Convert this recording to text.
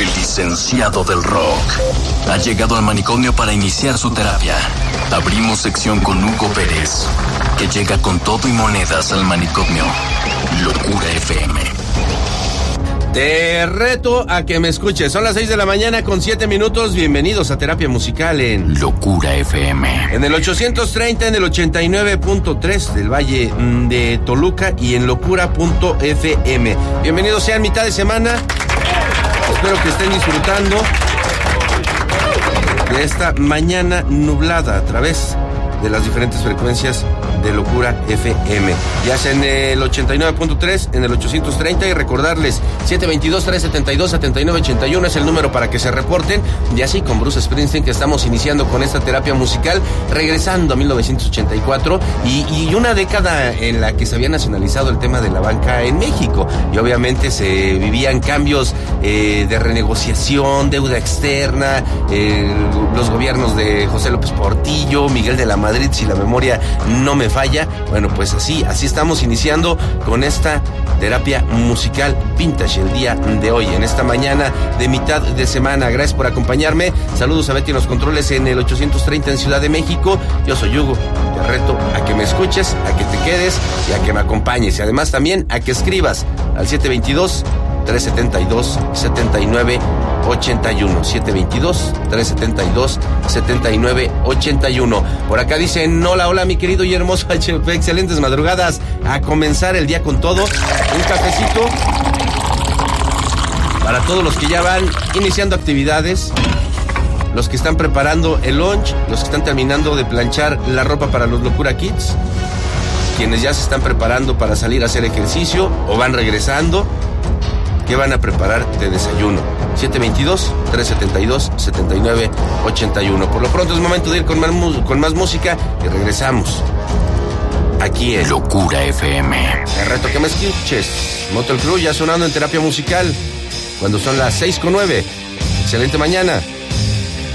El licenciado del rock ha llegado al manicomio para iniciar su terapia. Abrimos sección con Hugo Pérez, que llega con todo y monedas al manicomio. Locura FM. Te reto a que me escuches. Son las 6 de la mañana con 7 minutos. Bienvenidos a Terapia Musical en Locura FM. En el 830, en el 89.3 del Valle de Toluca y en locura.fm. Bienvenidos sean, mitad de semana. Espero que estén disfrutando de esta mañana nublada a través de las diferentes frecuencias de Locura FM, ya sea en el 89.3, en el 830, y recordarles 722-372-7981 es el número para que se reporten, y así con Bruce Springsteen, que estamos iniciando con esta terapia musical, regresando a 1984 y una década en la que se había nacionalizado el tema de la banca en México, y obviamente se vivían cambios de renegociación, deuda externa, los gobiernos de José López Portillo, Miguel de la Madrid, si la memoria no me falla. Bueno, pues así estamos iniciando con esta terapia musical vintage el día de hoy, en esta mañana de mitad de semana. Gracias por acompañarme. Saludos a Betty en los controles en el 830 en Ciudad de México. Yo soy Hugo. Te reto a que me escuches, a que te quedes y a que me acompañes. Y además también a que escribas al 722-372-7981. 722-372-7981. Por acá dicen: hola mi querido y hermoso HP, excelentes madrugadas, a comenzar el día con todo. Un cafecito para todos los que ya van iniciando actividades, los que están preparando el lunch, los que están terminando de planchar la ropa para los Locura Kids, quienes ya se están preparando para salir a hacer ejercicio o van regresando. ¿Qué van a preparar de desayuno? 722-372-7981. Por lo pronto es momento de ir con más música y regresamos aquí en Locura FM. Te reto que me escuches. Motel Crew ya sonando en terapia musical cuando son las 6:09. Excelente mañana.